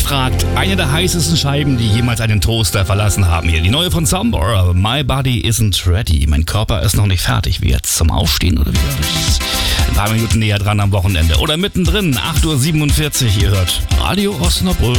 mich fragt, eine der heißesten Scheiben, die jemals einen Toaster verlassen haben hier. Die neue von Sombor, My Body Isn't Ready. Mein Körper ist noch nicht fertig. Wie jetzt zum Aufstehen oder wie? Ein paar Minuten näher dran am Wochenende. Oder mittendrin, 8.47 Uhr. Ihr hört Radio Osnabrück.